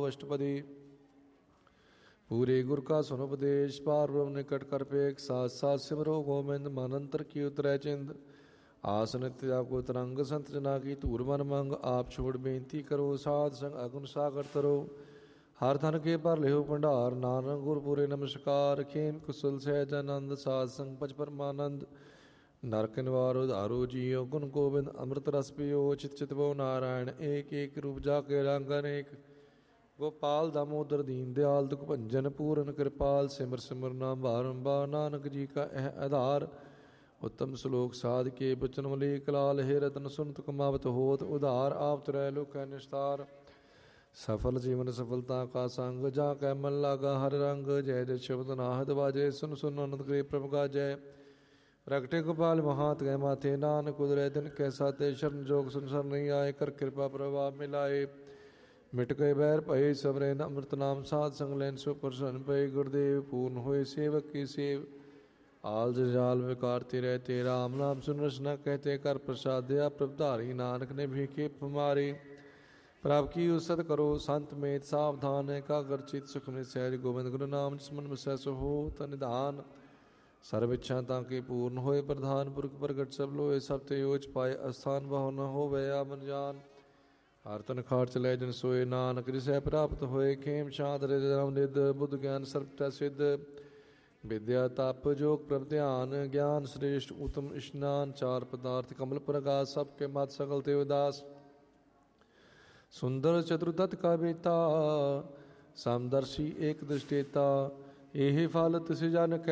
अष्टपदी। पूरे गुर का सुन उपदेश, पार ब्रह्म निकट कर पेख, साथ साथ सिमरो गोविंद, मनंतर की उतरै चिंद। आस नित्य जाको तरंग, संत जना की धूर मन मंग, आप छोड़ बेनती करो, साध संग अगुन सागर तरो। हर थन के पर लेहो भंडार, नानक गुरपुरे नमस्कार। खेम कुशल सहजानंद, साध संग पच परमानंद। नरक निवार उधारो जियो, गुण गोविंद अमृत रस पियो। चित चित भो नारायण एक एक, रूप जाके रंग अनेक। गोपाल दामोदर दीन दयाल, दुख भंजन पूरन कृपाल। सिमर सिमर नाम बारंबार, नानक जी का यह आधार। उत्तम श्लोक साध के बचन मलीक लाल, हे रतन सुनत कमावत होत उधार। आप तुरै लोक निस्तार, सफल जीवन सफलता का संग। जा कै मन लागा हर रंग, जय जय शब्द नाहद बाजे। सुन सुन आनंद करे प्रभु का जय। प्रगटे गोपाल महात गए माथे, नानक उदरै दिन कैसा ते। शरण जोग संसार नहीं आए, कर कृपा प्रभाव मिलाए। मिट गए बैर भय सबरन, अमृत नाम साध संग लैन। सो प्रसन्न भय गुरुदेव, पूर्ण होए सेवक की सेव। आल जजाल विकारते रहते, राम नाम सुन रसना कहते। कर प्रसाद दया प्रभधारी, नानक ने भीखे हमारे। प्रभ की उसत करो संत मेत, सावधान एकाग्र चित। सुख में सहज गोविंद गुरु नाम, जिसमन बसै सो हो निधान। सर्व इच्छा ताके पूर्ण होए प्रधान, पुरख प्रगट सब लोए। सब ते ओच पाए अस्थान, बहु न होवे आमन जान। हर तन खाट चलै जन सोए, नानक जिसै प्राप्त होए। खेम शांत राम निध, बुद्ध ज्ञान सर्वथा सिद्ध। विद्या तप जोग प्रभ ध्यान, ज्ञान श्रेष्ठ उत्तम स्नान। चार पदार्थ कमल प्रकाश, सबके मत सकल ते उदास। सुंदर चतुर्दत्त का बेटा, समदर्शी एक दृष्टेता। एहि फल तिस जन